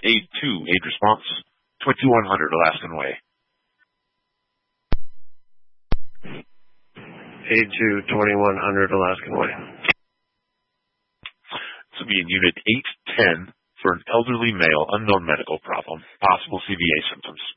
Aid 2, aid response, 2100 Alaskan Way. Aid 2, 2100 Alaskan Way. This will be in Unit 810 for an elderly male, unknown medical problem, possible CVA symptoms.